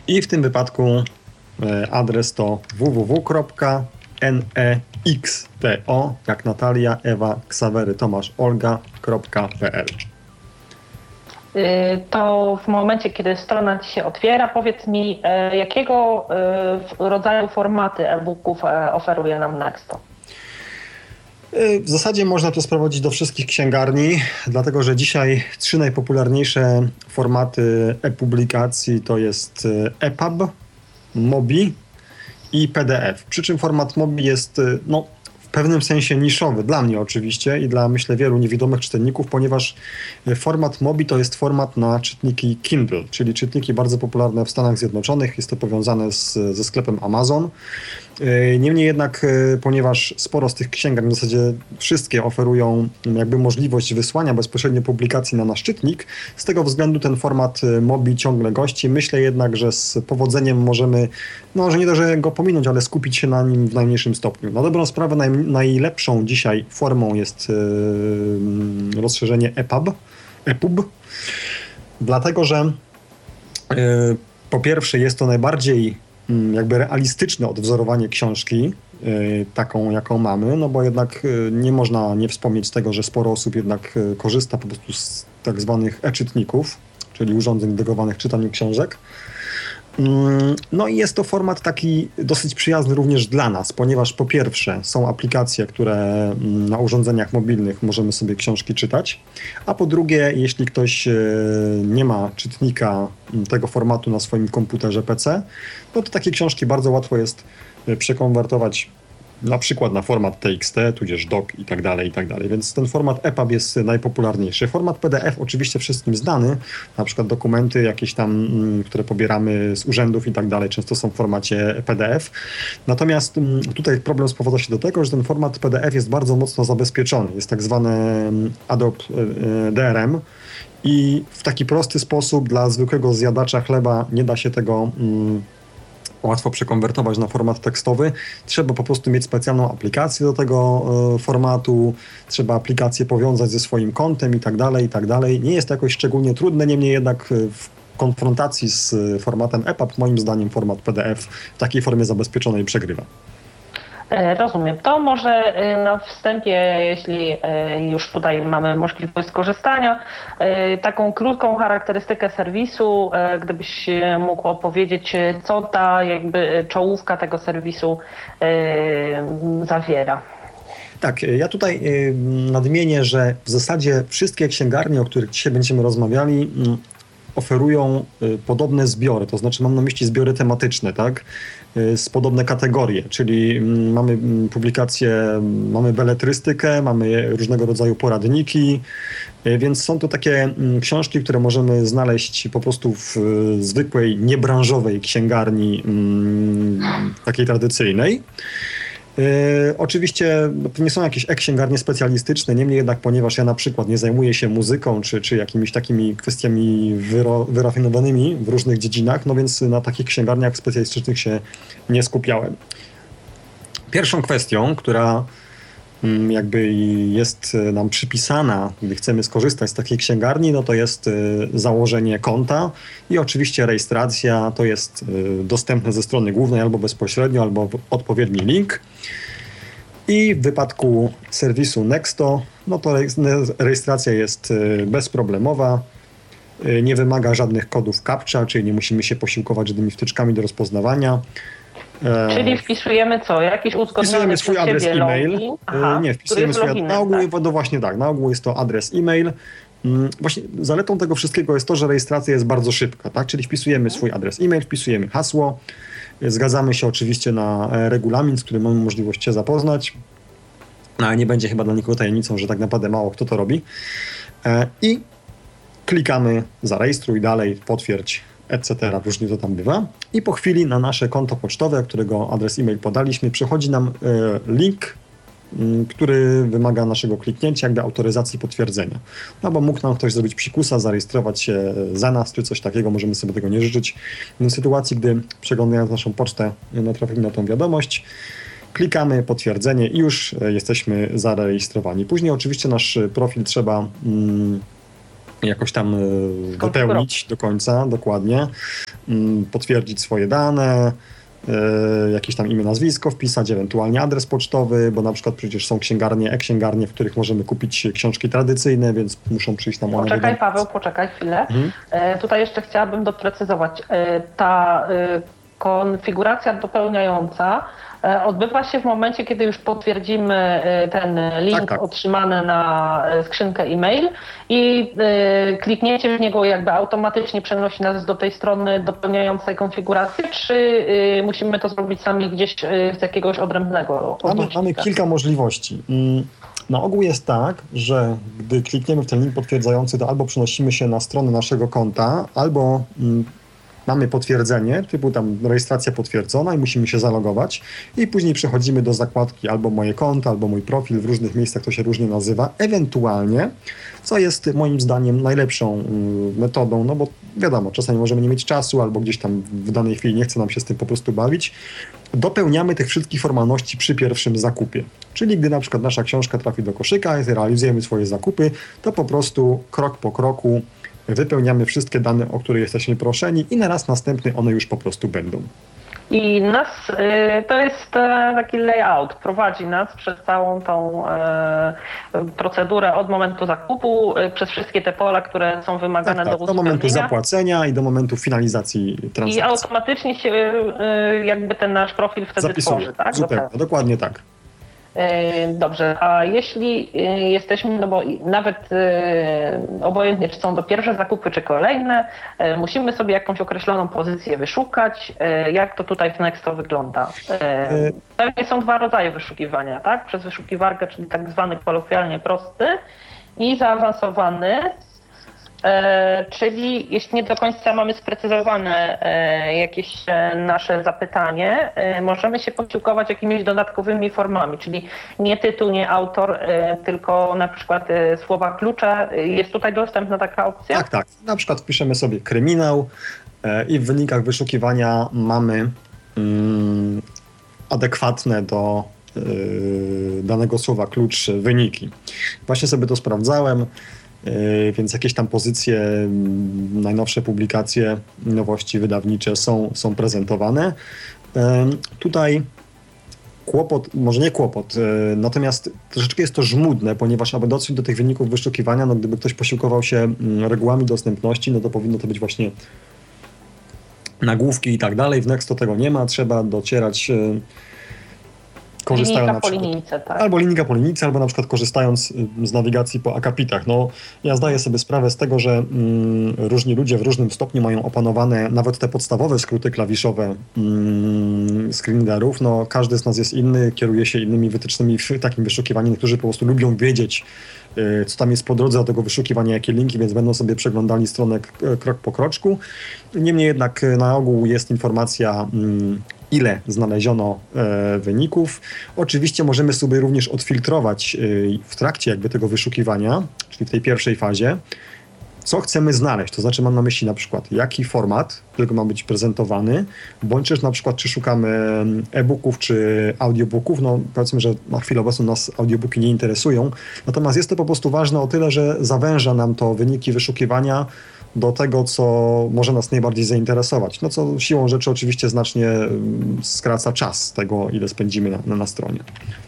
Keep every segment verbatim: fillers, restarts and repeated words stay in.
I w tym wypadku adres to w w w kropka nexto, jak Natalia, Ewa, Ksawery, Tomasz, Olga kropka p l. To w momencie, kiedy strona Ci się otwiera, powiedz mi, jakiego rodzaju formaty e-booków oferuje nam Nexto? W zasadzie można to sprowadzić do wszystkich księgarni, dlatego że dzisiaj trzy najpopularniejsze formaty e-publikacji to jest EPUB, MOBI i P D F. Przy czym format MOBI jest no, w pewnym sensie niszowy, dla mnie oczywiście i dla, myślę, wielu niewidomych czytelników, ponieważ format MOBI to jest format na czytniki Kindle, czyli czytniki bardzo popularne w Stanach Zjednoczonych. Jest to powiązane z, ze sklepem Amazon. Niemniej jednak, ponieważ sporo z tych księgarni, w zasadzie wszystkie oferują jakby możliwość wysłania bezpośrednio publikacji na nasz czytnik, z tego względu ten format MOBI ciągle gości. Myślę jednak, że z powodzeniem możemy, no że nie to, że go pominąć, ale skupić się na nim w najmniejszym stopniu. Na dobrą sprawę naj, najlepszą dzisiaj formą jest yy, rozszerzenie EPUB, EPUB, dlatego że yy, po pierwsze jest to najbardziej jakby realistyczne odwzorowanie książki, yy, taką jaką mamy, no bo jednak yy, nie można nie wspomnieć tego, że sporo osób jednak yy, korzysta po prostu z tak zwanych e-czytników, czyli urządzeń dedykowanych czytaniu książek. Yy, no i jest to format taki dosyć przyjazny również dla nas, ponieważ po pierwsze są aplikacje, które yy, na urządzeniach mobilnych możemy sobie książki czytać, a po drugie, jeśli ktoś yy, nie ma czytnika yy, tego formatu na swoim komputerze P C, no to takie książki bardzo łatwo jest przekonwertować na przykład na format T X T, tudzież doc i tak dalej, i tak dalej. Więc ten format EPUB jest najpopularniejszy. Format P D F oczywiście wszystkim znany, na przykład dokumenty jakieś tam, które pobieramy z urzędów i tak dalej, często są w formacie P D F. Natomiast tutaj problem sprowadza się do tego, że ten format P D F jest bardzo mocno zabezpieczony. Jest tak zwany Adobe D R M i w taki prosty sposób dla zwykłego zjadacza chleba nie da się tego łatwo przekonwertować na format tekstowy. Trzeba po prostu mieć specjalną aplikację do tego y, formatu, trzeba aplikację powiązać ze swoim kontem i tak dalej, i tak dalej. Nie jest to jakoś szczególnie trudne, niemniej jednak w konfrontacji z formatem EPUB moim zdaniem format P D F w takiej formie zabezpieczonej przegrywa. Rozumiem. To może na wstępie, jeśli już tutaj mamy możliwość skorzystania, taką krótką charakterystykę serwisu, gdybyś mógł opowiedzieć, co ta jakby czołówka tego serwisu zawiera. Tak, ja tutaj nadmienię, że w zasadzie wszystkie księgarnie, o których dzisiaj będziemy rozmawiali, oferują podobne zbiory, to znaczy mam na myśli zbiory tematyczne, tak? Z podobne kategorie, czyli mamy publikacje, mamy beletrystykę, mamy różnego rodzaju poradniki, więc są to takie książki, które możemy znaleźć po prostu w zwykłej, niebranżowej księgarni takiej tradycyjnej. Yy, oczywiście to nie są jakieś e-księgarnie specjalistyczne, niemniej jednak, ponieważ ja na przykład nie zajmuję się muzyką czy, czy jakimiś takimi kwestiami wyro, wyrafinowanymi w różnych dziedzinach, no więc na takich księgarniach specjalistycznych się nie skupiałem. Pierwszą kwestią, która mm, jakby jest nam przypisana, gdy chcemy skorzystać z takiej księgarni, no to jest y, założenie konta i oczywiście rejestracja, to jest y, dostępne ze strony głównej albo bezpośrednio, albo odpowiedni link. I w wypadku serwisu Nexto, no to rejestracja jest y, bezproblemowa, y, nie wymaga żadnych kodów captcha, czyli nie musimy się posiłkować żadnymi wtyczkami do rozpoznawania. Czyli wpisujemy co? Jakiś uzgodniony przez swój adres e-mail. Login? Aha, nie, wpisujemy swój adres. Na ogół, tak? no właśnie tak, na ogół jest to adres e-mail. Właśnie zaletą tego wszystkiego jest to, że rejestracja jest bardzo szybka, tak? Czyli wpisujemy swój adres e-mail, wpisujemy hasło, zgadzamy się oczywiście na regulamin, z którym mamy możliwość się zapoznać, ale nie będzie chyba dla nikogo tajemnicą, że tak naprawdę mało kto to robi. I klikamy zarejestruj dalej, potwierdź, et cetera. Różnie to tam bywa. I po chwili na nasze konto pocztowe, którego adres e-mail podaliśmy, przychodzi nam link, który wymaga naszego kliknięcia, jakby autoryzacji potwierdzenia. No bo mógł nam ktoś zrobić psikusa, zarejestrować się za nas, czy coś takiego, możemy sobie tego nie życzyć. W sytuacji, gdy przeglądając naszą pocztę natrafimy na tą wiadomość, klikamy potwierdzenie i już jesteśmy zarejestrowani. Później oczywiście nasz profil trzeba mm, jakoś tam wypełnić do końca, dokładnie, potwierdzić swoje dane, jakieś tam imię, nazwisko wpisać, ewentualnie adres pocztowy, bo na przykład przecież są księgarnie, e-księgarnie, w których możemy kupić książki tradycyjne, więc muszą przyjść nam one. Poczekaj Paweł, poczekaj chwilę. Mhm. E, tutaj jeszcze chciałabym doprecyzować. E, ta e, konfiguracja dopełniająca e, odbywa się w momencie, kiedy już potwierdzimy e, ten link tak, tak. otrzymany na skrzynkę e-mail i e, kliknięcie w niego jakby automatycznie przenosi nas do tej strony dopełniającej konfigurację, czy e, musimy to zrobić sami gdzieś e, z jakiegoś odrębnego mamy, mamy kilka możliwości. Na ogół jest tak, że gdy klikniemy w ten link potwierdzający, to albo przenosimy się na stronę naszego konta, albo mm, mamy potwierdzenie, typu tam rejestracja potwierdzona i musimy się zalogować i później przechodzimy do zakładki albo moje konto, albo mój profil, w różnych miejscach to się różnie nazywa, ewentualnie, co jest moim zdaniem najlepszą y, metodą, no bo wiadomo, czasami możemy nie mieć czasu, albo gdzieś tam w danej chwili nie chce nam się z tym po prostu bawić, dopełniamy tych wszystkich formalności przy pierwszym zakupie. Czyli gdy na przykład nasza książka trafi do koszyka, realizujemy swoje zakupy, to po prostu krok po kroku wypełniamy wszystkie dane, o które jesteśmy proszeni i na raz następny one już po prostu będą. I nas, to jest taki layout, prowadzi nas przez całą tą procedurę od momentu zakupu, przez wszystkie te pola, które są wymagane tak, tak, do uzupełnienia. Do momentu zapłacenia i do momentu finalizacji transakcji. I automatycznie się jakby ten nasz profil wtedy zapisuje. Tworzy, tak? Zupełnie, dokładnie tak. Dobrze, a jeśli jesteśmy, no bo nawet obojętnie, czy są to pierwsze zakupy, czy kolejne, musimy sobie jakąś określoną pozycję wyszukać. Jak to tutaj w Nexto wygląda? Pewnie są dwa rodzaje wyszukiwania, tak? Przez wyszukiwarkę, czyli tak zwany kolokwialnie prosty i zaawansowany. E, czyli jeśli nie do końca mamy sprecyzowane e, jakieś e, nasze zapytanie, e, możemy się posiłkować jakimiś dodatkowymi formami, czyli nie tytuł, nie autor, e, tylko na przykład e, słowa klucze. Jest tutaj dostępna taka opcja? Tak, tak. Na przykład wpiszemy sobie kryminał e, i w wynikach wyszukiwania mamy mm, adekwatne do e, danego słowa klucz wyniki. Właśnie sobie to sprawdzałem. Więc jakieś tam pozycje, najnowsze publikacje, nowości wydawnicze są, są prezentowane. Tutaj kłopot, może nie kłopot, natomiast troszeczkę jest to żmudne, ponieważ aby dotrzeć do tych wyników wyszukiwania, no gdyby ktoś posiłkował się regułami dostępności, no to powinno to być właśnie nagłówki i tak dalej. W Nexto tego nie ma, trzeba docierać Linijka na po linijce, tak? Albo linijka po linijce, albo na przykład korzystając z nawigacji po akapitach. No, ja zdaję sobie sprawę z tego, że mm, różni ludzie w różnym stopniu mają opanowane nawet te podstawowe skróty klawiszowe mm, screen readerów. No, każdy z nas jest inny, kieruje się innymi wytycznymi w takim wyszukiwaniu. Niektórzy po prostu lubią wiedzieć, y, co tam jest po drodze do tego wyszukiwania, jakie linki, więc będą sobie przeglądali stronę krok po kroczku. Niemniej jednak na ogół jest informacja, mm, ile znaleziono e, wyników. Oczywiście możemy sobie również odfiltrować e, w trakcie jakby tego wyszukiwania, czyli w tej pierwszej fazie, co chcemy znaleźć. To znaczy mam na myśli na przykład jaki format, którego ma być prezentowany, bądź też na przykład czy szukamy e-booków czy audiobooków. No powiedzmy, że na chwilę obecną nas audiobooki nie interesują. Natomiast jest to po prostu ważne o tyle, że zawęża nam to wyniki wyszukiwania do tego, co może nas najbardziej zainteresować. No co siłą rzeczy oczywiście znacznie skraca czas tego, ile spędzimy na, na, na stronie.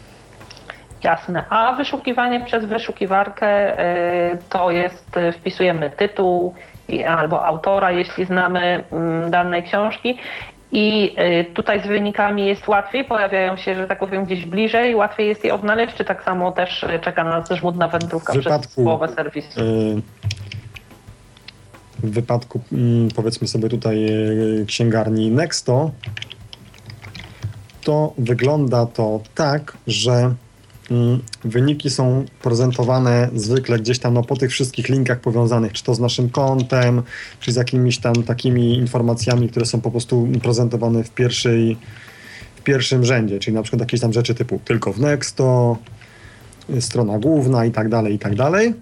Jasne. A wyszukiwanie przez wyszukiwarkę y, to jest, wpisujemy tytuł i, albo autora, jeśli znamy y, danej książki. I y, tutaj z wynikami jest łatwiej, pojawiają się, że tak powiem, gdzieś bliżej, łatwiej jest je odnaleźć, czy tak samo też czeka nas żmudna wędrówka wypadku, przez połowę serwisu? Y W wypadku, powiedzmy sobie tutaj, księgarni Nexto, to wygląda to tak, że wyniki są prezentowane zwykle gdzieś tam no, po tych wszystkich linkach powiązanych, czy to z naszym kontem, czy z jakimiś tam takimi informacjami, które są po prostu prezentowane w pierwszej, w pierwszym rzędzie, czyli na przykład jakieś tam rzeczy typu tylko w Nexto, strona główna i tak dalej, i tak dalej.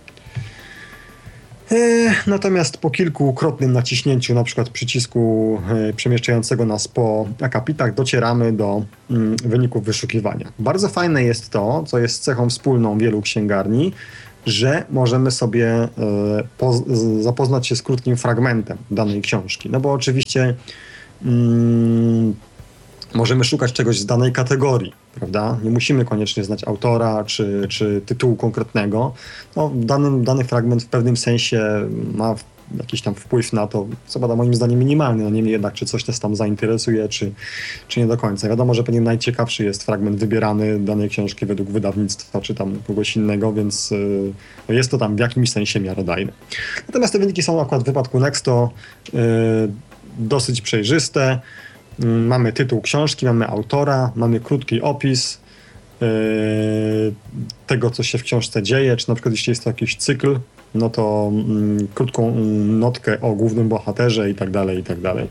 Natomiast po kilkukrotnym naciśnięciu na przykład przycisku przemieszczającego nas po akapitach docieramy do wyników wyszukiwania. Bardzo fajne jest to, co jest cechą wspólną wielu księgarni, że możemy sobie e, poz, zapoznać się z krótkim fragmentem danej książki. No bo oczywiście mm, możemy szukać czegoś z danej kategorii, prawda? Nie musimy koniecznie znać autora czy, czy tytułu konkretnego. No, dany, dany fragment w pewnym sensie ma jakiś tam wpływ na to, co bada moim zdaniem minimalny, no niemniej jednak, czy coś nas tam zainteresuje, czy, czy nie do końca. Wiadomo, że pewnie najciekawszy jest fragment wybierany danej książki według wydawnictwa, czy tam kogoś innego, więc yy, no jest to tam w jakimś sensie miarodajne. Natomiast te wyniki są akurat w wypadku Nexto yy, dosyć przejrzyste. Yy, mamy tytuł książki, mamy autora, mamy krótki opis yy, tego, co się w książce dzieje, czy na przykład jeśli jest to jakiś cykl, no to mm, krótką mm, notkę o głównym bohaterze i tak dalej, i tak dalej.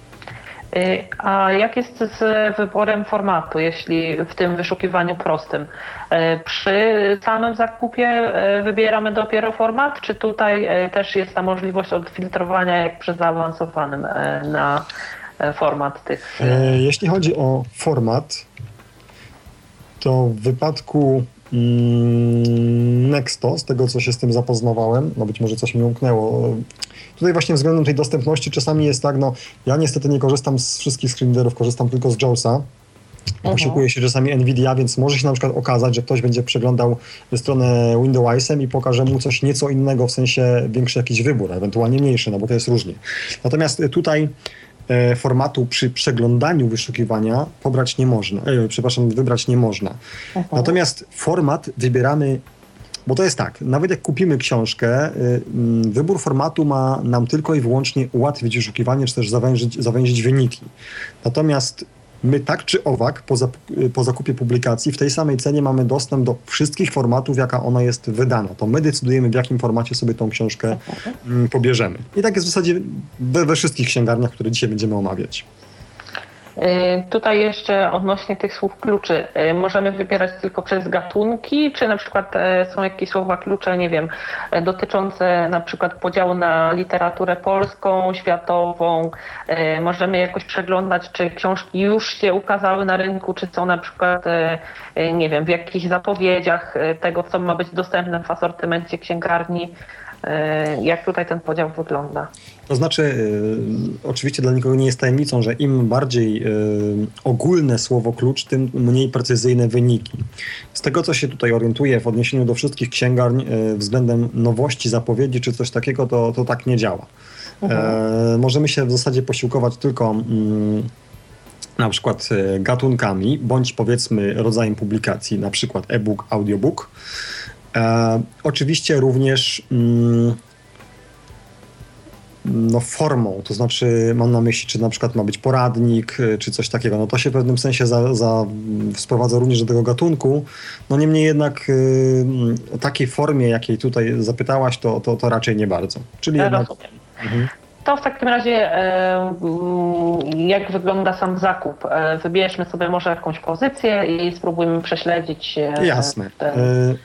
A jak jest z wyborem formatu, jeśli w tym wyszukiwaniu prostym? Przy samym zakupie wybieramy dopiero format, czy tutaj też jest ta możliwość odfiltrowania jak przy zaawansowanym na format tych? Jeśli chodzi o format, to w wypadku Nexto, z tego co się z tym zapoznawałem, no być może coś mi umknęło. Tutaj właśnie względem tej dostępności czasami jest tak, no ja niestety nie korzystam z wszystkich screenreaderów, korzystam tylko z JAWSa. Posiłkuję się czasami NVIDIA, więc może się na przykład okazać, że ktoś będzie przeglądał stronę Windowsem i pokaże mu coś nieco innego, w sensie większy jakiś wybór, ewentualnie mniejszy, no bo to jest różnie. Natomiast tutaj e, formatu przy przeglądaniu wyszukiwania pobrać nie można, e, przepraszam, wybrać nie można. Aha. Natomiast format wybieramy, bo to jest tak, nawet jak kupimy książkę, y, y, wybór formatu ma nam tylko i wyłącznie ułatwić wyszukiwanie, czy też zawężyć, zawęzić wyniki. Natomiast my tak czy owak po, zap, po zakupie publikacji w tej samej cenie mamy dostęp do wszystkich formatów, jaka ona jest wydana. To my decydujemy, w jakim formacie sobie tą książkę y, pobierzemy. I tak jest w zasadzie we, we wszystkich księgarniach, które dzisiaj będziemy omawiać. Tutaj jeszcze odnośnie tych słów kluczy. Możemy wybierać tylko przez gatunki, czy na przykład są jakieś słowa klucze, nie wiem, dotyczące na przykład podziału na literaturę polską, światową. Możemy jakoś przeglądać, czy książki już się ukazały na rynku, czy są na przykład, nie wiem, w jakichś zapowiedziach tego, co ma być dostępne w asortymencie księgarni. Jak tutaj ten podział wygląda? To znaczy, y, oczywiście dla nikogo nie jest tajemnicą, że im bardziej y, ogólne słowo klucz, tym mniej precyzyjne wyniki. Z tego, co się tutaj orientuję w odniesieniu do wszystkich księgarni y, względem nowości, zapowiedzi czy coś takiego, to, to tak nie działa. Mhm. E, możemy się w zasadzie posiłkować tylko y, na przykład y, gatunkami, bądź powiedzmy rodzajem publikacji, na przykład e-book, audiobook. E, oczywiście również mm, no, formą, to znaczy mam na myśli, czy na przykład ma być poradnik, czy coś takiego. No to się w pewnym sensie za, za, sprowadza również do tego gatunku. No niemniej jednak y, o takiej formie, jakiej tutaj zapytałaś, to, to, to raczej nie bardzo. Czyli ja jednak... Mhm. To w takim razie jak wygląda sam zakup? Wybierzmy sobie może jakąś pozycję i spróbujmy prześledzić. Jasne. Ten... Y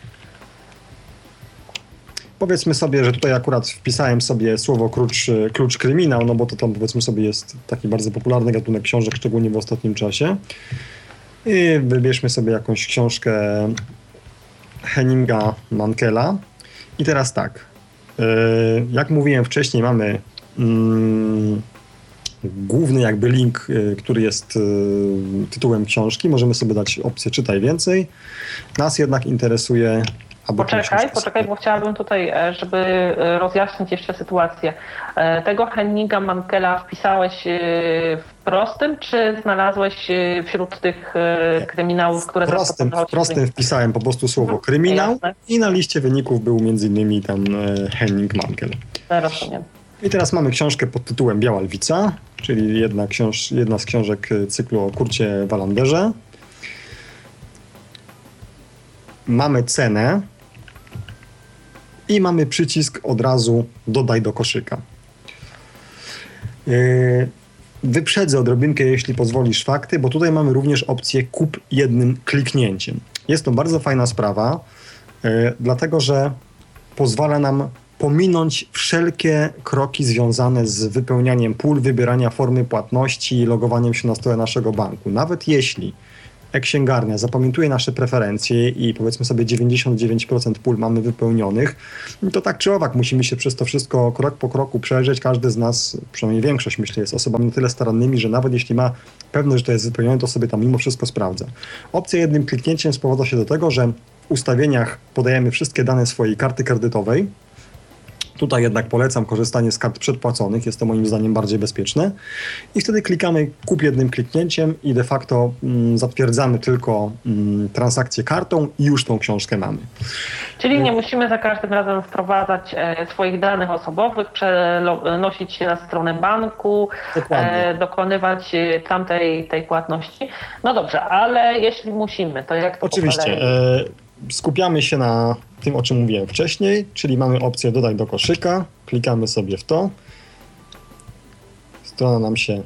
Powiedzmy sobie, że tutaj akurat wpisałem sobie słowo klucz, klucz kryminał, no bo to tam powiedzmy sobie jest taki bardzo popularny gatunek książek, szczególnie w ostatnim czasie. I wybierzmy sobie jakąś książkę Henninga Mankella. I teraz tak, jak mówiłem wcześniej, mamy mm, główny jakby link, który jest tytułem książki. Możemy sobie dać opcję czytaj więcej. Nas jednak interesuje... Poczekaj, poczekaj, bo chciałabym tutaj, żeby rozjaśnić jeszcze sytuację. Tego Henninga Mankella wpisałeś w prostym, czy znalazłeś wśród tych kryminałów, które... W prostym, w prostym wpisałem po prostu słowo kryminał. Jasne. I na liście wyników był między innymi tam Henning Mankell. Rozumiem. I teraz mamy książkę pod tytułem Biała Lwica, czyli jedna, książ jedna z książek cyklu o Kurcie Wallanderze. Mamy cenę i mamy przycisk od razu dodaj do koszyka. Yy, wyprzedzę odrobinkę, jeśli pozwolisz, fakty, bo tutaj mamy również opcję kup jednym kliknięciem. Jest to bardzo fajna sprawa, yy, dlatego że pozwala nam pominąć wszelkie kroki związane z wypełnianiem pól, wybierania formy płatności i logowaniem się na stronę naszego banku. Nawet jeśli e-księgarnia zapamiętuje nasze preferencje i powiedzmy sobie dziewięćdziesiąt dziewięć procent pól mamy wypełnionych, to tak czy owak musimy się przez to wszystko krok po kroku przejrzeć. Każdy z nas, przynajmniej większość myślę, jest osobami na tyle starannymi, że nawet jeśli ma pewność, że to jest wypełnione, to sobie tam mimo wszystko sprawdza. Opcja jednym kliknięciem sprowadza się do tego, że w ustawieniach podajemy wszystkie dane swojej karty kredytowej. Tutaj jednak polecam korzystanie z kart przedpłaconych, jest to moim zdaniem bardziej bezpieczne. I wtedy klikamy kup jednym kliknięciem i de facto mm, zatwierdzamy tylko mm, transakcję kartą i już tą książkę mamy. Czyli nie musimy za każdym razem wprowadzać e, swoich danych osobowych, przenosić się na stronę banku, e, dokonywać tamtej tej płatności. No dobrze, ale jeśli musimy, to jak to Oczywiście. E, skupiamy się na tym, o czym mówiłem wcześniej, czyli mamy opcję dodaj do koszyka, klikamy sobie w to, strona nam się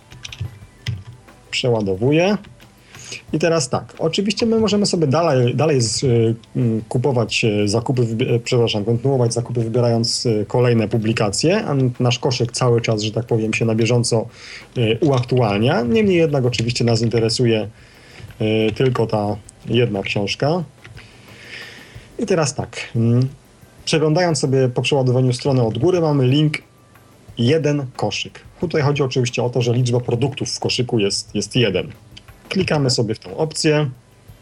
przeładowuje i teraz tak, oczywiście my możemy sobie dalej, dalej z, y, kupować zakupy, y, przepraszam, kontynuować zakupy wybierając y, kolejne publikacje, a nasz koszyk cały czas, że tak powiem, się na bieżąco y, uaktualnia, niemniej jednak oczywiście nas interesuje y, tylko ta jedna książka. I teraz tak, przeglądając sobie po przeładowaniu strony od góry mamy link jeden koszyk. Tutaj chodzi oczywiście o to, że liczba produktów w koszyku jest, jest jeden. Klikamy sobie w tą opcję.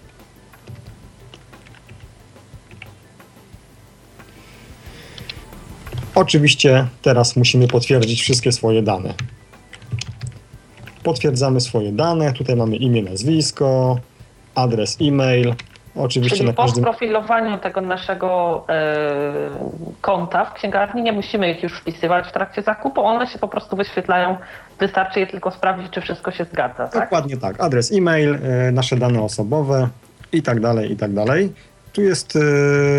Oczywiście teraz musimy potwierdzić wszystkie swoje dane. Potwierdzamy swoje dane, tutaj mamy imię, nazwisko, adres e-mail. Oczywiście Czyli na po każdym... sprofilowaniu tego naszego y, konta w księgarni nie musimy ich już wpisywać w trakcie zakupu, one się po prostu wyświetlają, wystarczy je tylko sprawdzić, czy wszystko się zgadza, tak? Dokładnie tak, adres e-mail, y, nasze dane osobowe i tak dalej, i tak dalej. Tu jest y,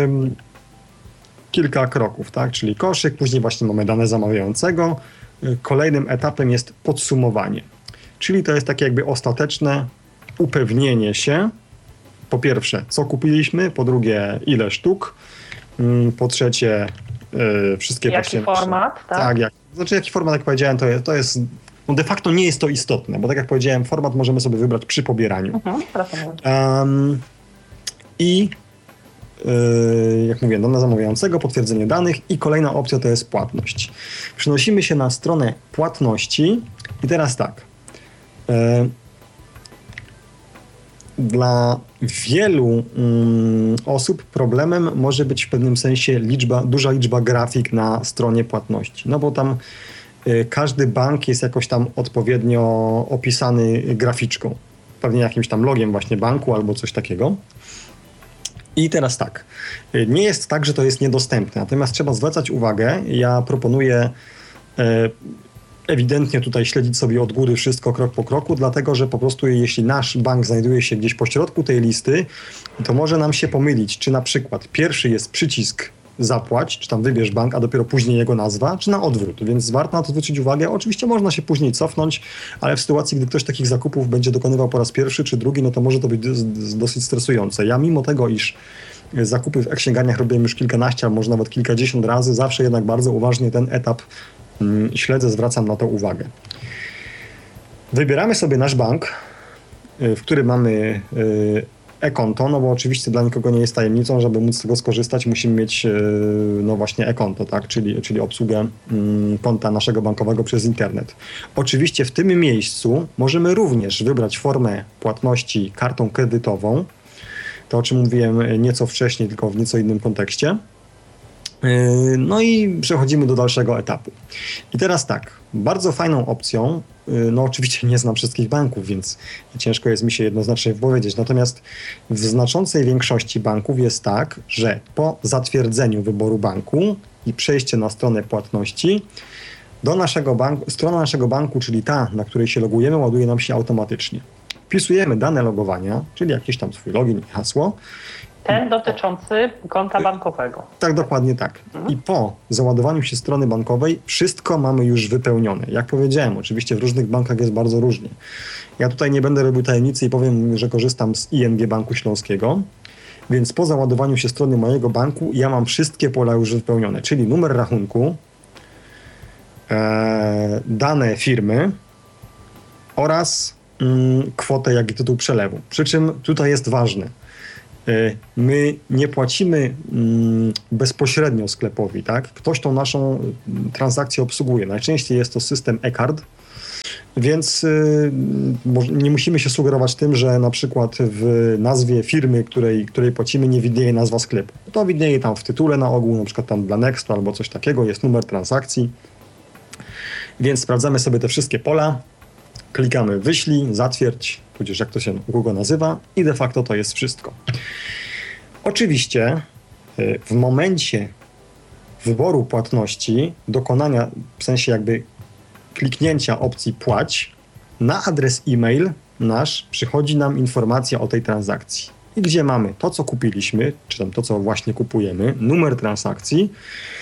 kilka kroków, tak, czyli koszyk, później właśnie mamy dane zamawiającego. Y, kolejnym etapem jest podsumowanie, czyli to jest takie jakby ostateczne upewnienie się, po pierwsze, co kupiliśmy, po drugie, ile sztuk, po trzecie, yy, wszystkie... Jaki format, nasze, tak? Tak, jak, znaczy jaki format, jak powiedziałem, to jest, to jest, no de facto nie jest to istotne, bo tak jak powiedziałem, format możemy sobie wybrać przy pobieraniu. Mhm, um, I yy, jak mówię, dane zamawiającego, potwierdzenie danych i kolejna opcja to jest płatność. Przenosimy się na stronę płatności i teraz tak, yy, dla wielu um, osób problemem może być w pewnym sensie liczba, duża liczba grafik na stronie płatności. No bo tam y, każdy bank jest jakoś tam odpowiednio opisany graficzką. Pewnie jakimś tam logiem właśnie banku albo coś takiego. I teraz tak, y, nie jest tak, że to jest niedostępne. Natomiast trzeba zwracać uwagę, ja proponuję y, ewidentnie tutaj śledzić sobie od góry wszystko krok po kroku, dlatego że po prostu jeśli nasz bank znajduje się gdzieś pośrodku tej listy, to może nam się pomylić, czy na przykład pierwszy jest przycisk zapłać, czy tam wybierz bank, a dopiero później jego nazwa, czy na odwrót. Więc warto na to zwrócić uwagę. Oczywiście można się później cofnąć, ale w sytuacji, gdy ktoś takich zakupów będzie dokonywał po raz pierwszy czy drugi, no to może to być dosyć stresujące. Ja mimo tego, iż zakupy w e-księgarniach robiłem już kilkanaście, a może nawet kilkadziesiąt razy, zawsze jednak bardzo uważnie ten etap śledzę, zwracam na to uwagę. Wybieramy sobie nasz bank, w którym mamy e-konto, no bo oczywiście dla nikogo nie jest tajemnicą, żeby móc z tego skorzystać, musimy mieć no właśnie e-konto, tak, czyli, czyli obsługę konta naszego bankowego przez internet. Oczywiście w tym miejscu możemy również wybrać formę płatności kartą kredytową, to o czym mówiłem nieco wcześniej, tylko w nieco innym kontekście. No i przechodzimy do dalszego etapu. I teraz tak, bardzo fajną opcją, no oczywiście nie znam wszystkich banków, więc ciężko jest mi się jednoznacznie powiedzieć, natomiast w znaczącej większości banków jest tak, że po zatwierdzeniu wyboru banku i przejście na stronę płatności, do naszego banku, strona naszego banku, czyli ta, na której się logujemy, ładuje nam się automatycznie. Wpisujemy dane logowania, czyli jakiś tam swój login i hasło. Ten dotyczący konta bankowego. Tak, dokładnie tak. I po załadowaniu się strony bankowej wszystko mamy już wypełnione. Jak powiedziałem, oczywiście w różnych bankach jest bardzo różnie. Ja tutaj nie będę robił tajemnicy i powiem, że korzystam z I N G Banku Śląskiego, więc po załadowaniu się strony mojego banku ja mam wszystkie pola już wypełnione, czyli numer rachunku, e, dane firmy oraz mm, kwotę, jak i tytuł przelewu. Przy czym tutaj jest ważne. My nie płacimy mm, bezpośrednio sklepowi, tak? Ktoś tą naszą transakcję obsługuje. Najczęściej jest to system e-card, więc y, nie musimy się sugerować tym, że na przykład w nazwie firmy, której, której płacimy, nie widnieje nazwa sklepu. To widnieje tam w tytule na ogół, na przykład tam dla Nexto albo coś takiego, jest numer transakcji. Więc sprawdzamy sobie te wszystkie pola, klikamy wyślij, zatwierdź, tudzież jak to się u kogo nazywa i de facto to jest wszystko. Oczywiście y, w momencie wyboru płatności, dokonania, w sensie jakby kliknięcia opcji płać, na adres e-mail nasz przychodzi nam informacja o tej transakcji. I gdzie mamy to, co kupiliśmy, czy tam to, co właśnie kupujemy, numer transakcji,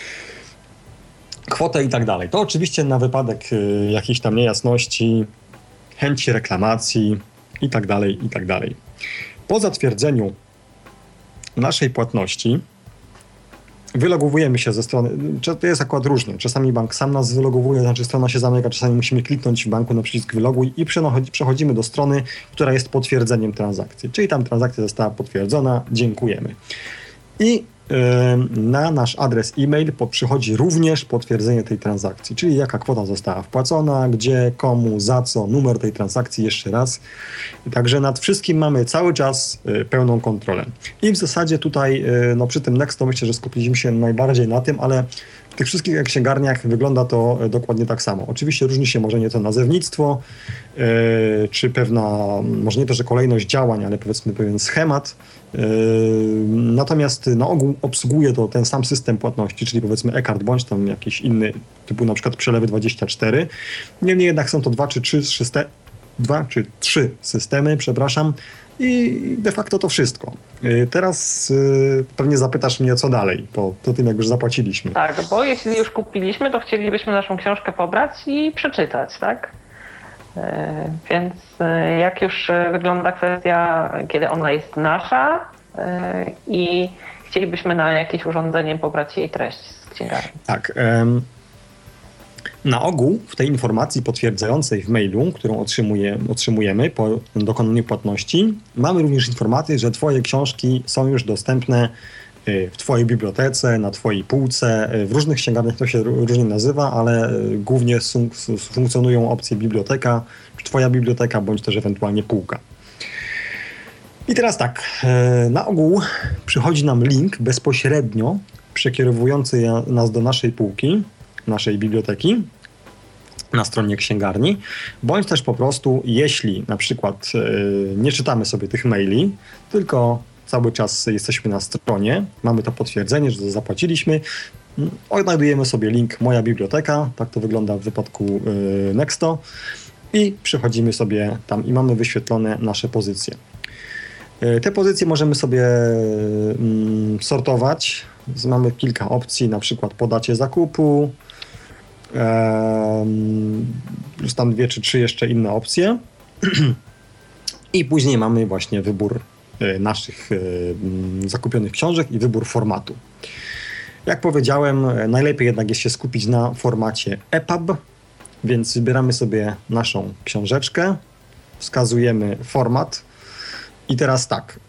kwotę i tak dalej. To oczywiście na wypadek y, jakichś tam niejasności, chęci reklamacji i tak dalej, i tak dalej. Po zatwierdzeniu naszej płatności wylogowujemy się ze strony, to jest akurat różnie, czasami bank sam nas wylogowuje, znaczy strona się zamyka, czasami musimy kliknąć w banku na przycisk wyloguj i przechodzimy do strony, która jest potwierdzeniem transakcji, czyli tam transakcja została potwierdzona, dziękujemy. I na nasz adres e-mail przychodzi również potwierdzenie tej transakcji, czyli jaka kwota została wpłacona, gdzie, komu, za co, numer tej transakcji jeszcze raz. Także nad wszystkim mamy cały czas pełną kontrolę. I w zasadzie tutaj no przy tym Nexto myślę, że skupiliśmy się najbardziej na tym, ale w tych wszystkich księgarniach wygląda to dokładnie tak samo. Oczywiście różni się może nieco nazewnictwo, yy, czy pewna, może nie to, że kolejność działań, ale powiedzmy pewien schemat. Yy, natomiast na ogół obsługuje to ten sam system płatności, czyli powiedzmy e-card bądź tam jakiś inny, typu na przykład przelewy dwadzieścia cztery. Niemniej jednak są to dwa czy trzy, systemy, dwa czy trzy systemy, przepraszam. I de facto to wszystko. Teraz y, pewnie zapytasz mnie, co dalej, po, po tym, jak już zapłaciliśmy. Tak, bo jeśli już kupiliśmy, to chcielibyśmy naszą książkę pobrać i przeczytać, tak? Y, więc y, jak już wygląda kwestia, kiedy ona jest nasza y, i chcielibyśmy na jakieś urządzenie pobrać jej treść z księgarni. Tak. Ym... Na ogół w tej informacji potwierdzającej w mailu, którą otrzymuje, otrzymujemy po dokonaniu płatności, mamy również informację, że Twoje książki są już dostępne w Twojej bibliotece, na Twojej półce. W różnych księgarniach to się różnie nazywa, ale głównie funkcjonują opcje biblioteka, czy Twoja biblioteka, bądź też ewentualnie półka. I teraz tak, na ogół przychodzi nam link bezpośrednio przekierowujący nas do naszej półki, naszej biblioteki na stronie księgarni, bądź też po prostu, jeśli na przykład yy, nie czytamy sobie tych maili, tylko cały czas jesteśmy na stronie, mamy to potwierdzenie, że to zapłaciliśmy, yy, odnajdujemy sobie link Moja biblioteka, tak to wygląda w wypadku yy, Nexto i przechodzimy sobie tam i mamy wyświetlone nasze pozycje. Yy, te pozycje możemy sobie yy, sortować. Mamy kilka opcji, na przykład po dacie zakupu, plus tam dwie czy trzy jeszcze inne opcje. I później mamy właśnie wybór naszych zakupionych książek i wybór formatu. Jak powiedziałem, najlepiej jednak jest się skupić na formacie E P U B, więc wybieramy sobie naszą książeczkę, wskazujemy format i teraz tak.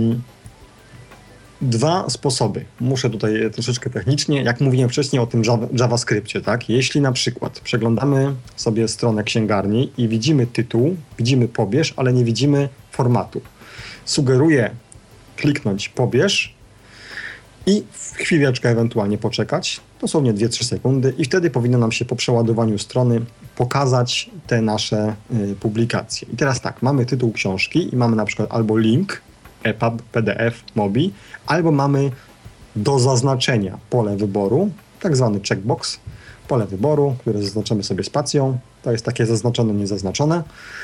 Dwa sposoby. Muszę tutaj troszeczkę technicznie, jak mówiłem wcześniej o tym JavaScriptie, tak? Jeśli na przykład przeglądamy sobie stronę księgarni i widzimy tytuł, widzimy pobierz, ale nie widzimy formatu. Sugeruję kliknąć pobierz i chwileczkę ewentualnie poczekać, dosłownie dwie trzy sekundy i wtedy powinno nam się po przeładowaniu strony pokazać te nasze y, publikacje. I teraz tak, mamy tytuł książki i mamy na przykład albo link, E P U B, P D F, Mobi, albo mamy do zaznaczenia pole wyboru, tak zwany checkbox, pole wyboru, które zaznaczamy sobie spacją, to jest takie zaznaczone, niezaznaczone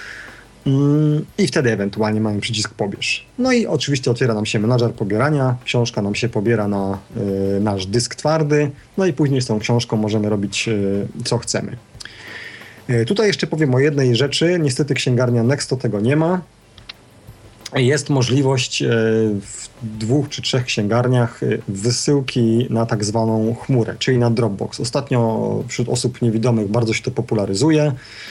i wtedy ewentualnie mamy przycisk pobierz. No i oczywiście otwiera nam się menadżer pobierania, książka nam się pobiera na y, nasz dysk twardy, no i później z tą książką możemy robić y, co chcemy. Y, tutaj jeszcze powiem o jednej rzeczy, niestety księgarnia Nexto tego nie ma. Jest możliwość w dwóch czy trzech księgarniach wysyłki na tak zwaną chmurę, czyli na Dropbox. Ostatnio wśród osób niewidomych bardzo się to popularyzuje.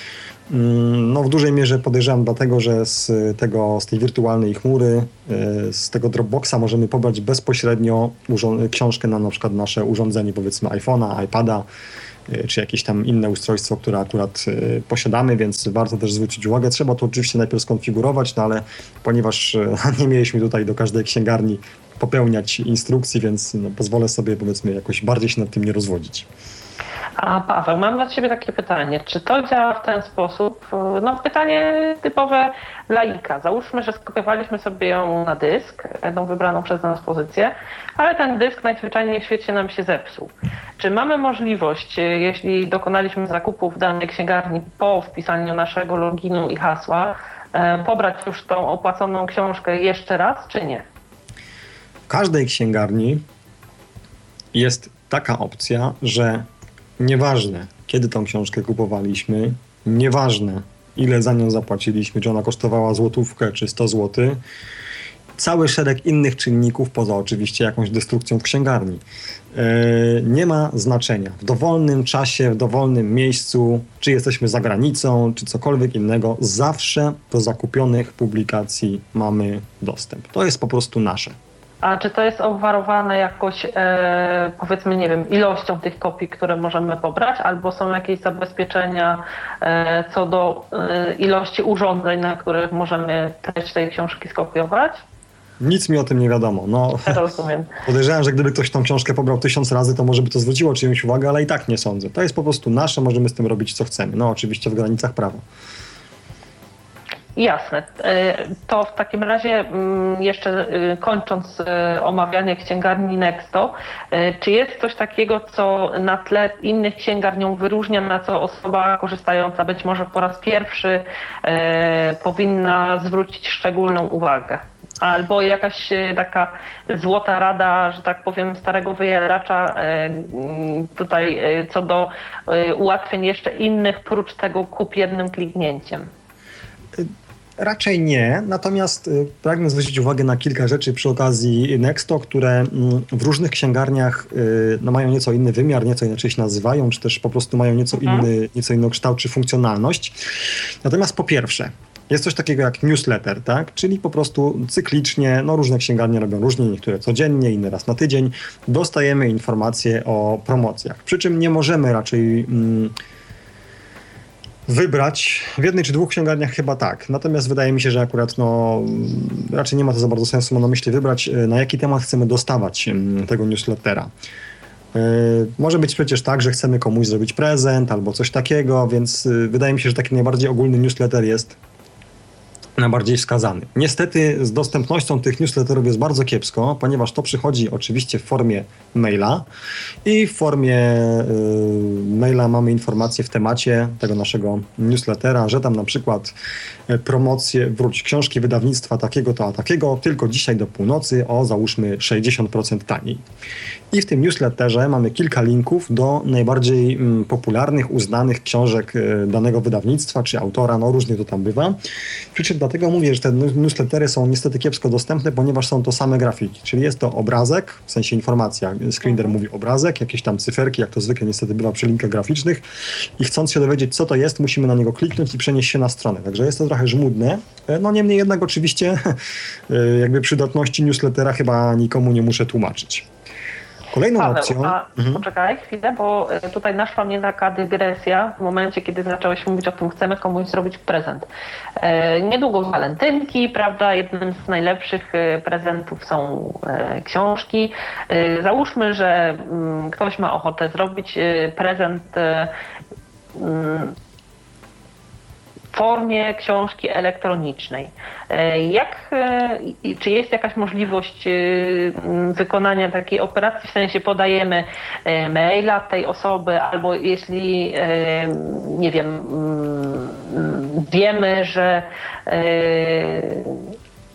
No w dużej mierze podejrzewam dlatego, że z, tego, z tej wirtualnej chmury, z tego Dropboxa możemy pobrać bezpośrednio książkę na na przykład nasze urządzenie, powiedzmy iPhone'a, iPada, czy jakieś tam inne ustrojstwo, które akurat posiadamy, więc warto też zwrócić uwagę. Trzeba to oczywiście najpierw skonfigurować, no ale ponieważ nie mieliśmy tutaj do każdej księgarni popełniać instrukcji, więc no, pozwolę sobie powiedzmy jakoś bardziej się nad tym nie rozwodzić. A Paweł, mam dla Ciebie takie pytanie. Czy to działa w ten sposób? No pytanie typowe laika. Załóżmy, że skopiowaliśmy sobie ją na dysk, tą wybraną przez nas pozycję, ale ten dysk najzwyczajniej w świecie nam się zepsuł. Czy mamy możliwość, jeśli dokonaliśmy zakupu w danej księgarni po wpisaniu naszego loginu i hasła, pobrać już tą opłaconą książkę jeszcze raz, czy nie? W każdej księgarni jest taka opcja, że nieważne, kiedy tą książkę kupowaliśmy, nieważne, ile za nią zapłaciliśmy, czy ona kosztowała złotówkę, czy sto złotych, cały szereg innych czynników, poza oczywiście jakąś destrukcją w księgarni, yy, nie ma znaczenia. W dowolnym czasie, w dowolnym miejscu, czy jesteśmy za granicą, czy cokolwiek innego, zawsze do zakupionych publikacji mamy dostęp. To jest po prostu nasze. A czy to jest obwarowane jakoś, e, powiedzmy, nie wiem, ilością tych kopii, które możemy pobrać, albo są jakieś zabezpieczenia e, co do e, ilości urządzeń, na których możemy treść tej książki skopiować? Nic mi o tym nie wiadomo. No, rozumiem. Podejrzewam, że gdyby ktoś tą książkę pobrał tysiąc razy, to może by to zwróciło czyjąś uwagę, ale i tak nie sądzę. To jest po prostu nasze, możemy z tym robić co chcemy. No oczywiście w granicach prawa. Jasne. To w takim razie jeszcze kończąc omawianie księgarni Nexto, czy jest coś takiego, co na tle innych księgarnią wyróżnia, na co osoba korzystająca być może po raz pierwszy powinna zwrócić szczególną uwagę? Albo jakaś taka złota rada, że tak powiem, starego wyjaracza tutaj co do ułatwień jeszcze innych, prócz tego kup jednym kliknięciem? Raczej nie, natomiast pragnę zwrócić uwagę na kilka rzeczy przy okazji Nexto, które w różnych księgarniach no, mają nieco inny wymiar, nieco inaczej się nazywają, czy też po prostu mają nieco inny, nieco inny kształt czy funkcjonalność. Natomiast po pierwsze, jest coś takiego jak newsletter, tak? Czyli po prostu cyklicznie, no różne księgarnie robią różnie, niektóre codziennie, inne raz na tydzień, dostajemy informacje o promocjach. Przy czym nie możemy raczej mm, wybrać, w jednej czy dwóch księgarniach chyba tak, natomiast wydaje mi się, że akurat no, raczej nie ma to za bardzo sensu, mam na myśli wybrać, na jaki temat chcemy dostawać tego newslettera. Yy, może być przecież tak, że chcemy komuś zrobić prezent albo coś takiego, więc yy, wydaje mi się, że taki najbardziej ogólny newsletter jest najbardziej wskazany. Niestety z dostępnością tych newsletterów jest bardzo kiepsko, ponieważ to przychodzi oczywiście w formie maila i w formie y, maila mamy informacje w temacie tego naszego newslettera, że tam na przykład promocje, wróć, książki wydawnictwa takiego to a takiego, tylko dzisiaj do północy o załóżmy sześćdziesiąt procent taniej. I w tym newsletterze mamy kilka linków do najbardziej mm, popularnych, uznanych książek y, danego wydawnictwa czy autora, no różnie to tam bywa. Przy czym dlatego mówię, że te newslettery są niestety kiepsko dostępne, ponieważ są to same grafiki, czyli jest to obrazek, w sensie informacja, screener mówi obrazek, jakieś tam cyferki, jak to zwykle niestety bywa przy linkach graficznych i chcąc się dowiedzieć, co to jest, musimy na niego kliknąć i przenieść się na stronę. Także jest to trochę żmudne, no niemniej jednak oczywiście jakby przydatności newslettera chyba nikomu nie muszę tłumaczyć. Kolejną Paweł, opcją... a mhm. poczekaj chwilę, bo tutaj naszła mnie taka dygresja w momencie, kiedy zacząłeś mówić o tym, chcemy komuś zrobić prezent. E, niedługo walentynki, prawda, jednym z najlepszych prezentów są e, książki. E, załóżmy, że m, ktoś ma ochotę zrobić e, prezent e, m, w formie książki elektronicznej. Jak, czy jest jakaś możliwość wykonania takiej operacji, w sensie podajemy maila tej osoby, albo jeśli, nie wiem, wiemy, że